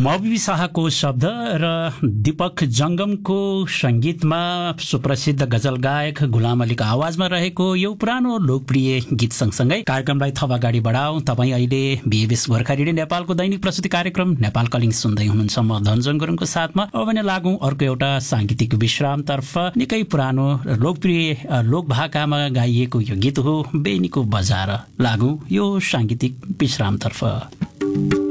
मौबी शाहको शब्द र दीपक जङ्गमको सङ्गीतमा सुप्रसिद्ध गजल गायक गुलाम अलीको आवाजमा रहेको यो पुरानो लोकप्रिय गीत सँगसँगै कार्यक्रमलाई थप अगाडि बढाउँ। तपाईँ अहिले बीएबीएस गोर्खा रेडियो नेपालको दैनिक प्रस्तुति कार्यक्रम नेपाल कलिङ सुन्दै हुनुहुन्छ। म धनजङ गुरुङको साथमा। अब भने लागौँ अर्को एउटा साङ्गीतिक विश्रामतर्फ। निकै पुरानो लोकप्रिय लोकभाकामा गाइएको यो गीत हो बेनीको बजार। लागौँ यो साङ्गीतिक विश्रामतर्फ।